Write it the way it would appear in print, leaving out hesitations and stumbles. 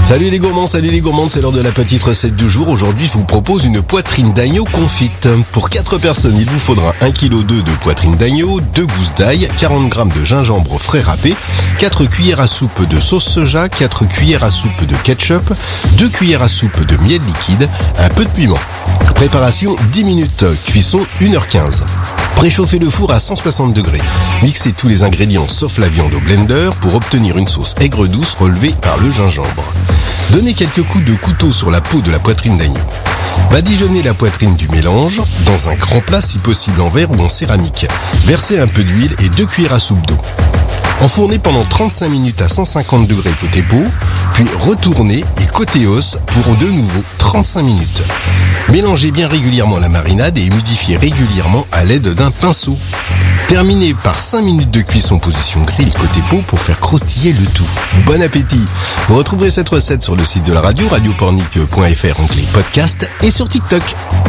Salut les gourmands, c'est l'heure de la petite recette du jour. Aujourd'hui, je vous propose une poitrine d'agneau confite. Pour 4 personnes, il vous faudra 1,2 kg de poitrine d'agneau, 2 gousses d'ail, 40 g de gingembre frais râpé, 4 cuillères à soupe de sauce soja, 4 cuillères à soupe de ketchup, 2 cuillères à soupe de miel liquide, un peu de piment. Préparation 10 minutes, cuisson 1h15. Préchauffez le four à 160 degrés. Mixez tous les ingrédients sauf la viande au blender pour obtenir une sauce aigre douce relevée par le gingembre. Donnez quelques coups de couteau sur la peau de la poitrine d'agneau. Badigeonnez la poitrine du mélange dans un grand plat si possible en verre ou en céramique. Versez un peu d'huile et 2 cuillères à soupe d'eau. Enfournez pendant 35 minutes à 150 degrés côté peau, puis retournez et côté os pour de nouveau 35 minutes. Mélangez bien régulièrement la marinade et humidifiez régulièrement à l'aide d'un pinceau. Terminez par 5 minutes de cuisson position grill côté peau pour faire croustiller le tout. Bon appétit! Vous retrouverez cette recette sur le site de la radio, radiopornic.fr, onglet podcast et sur TikTok.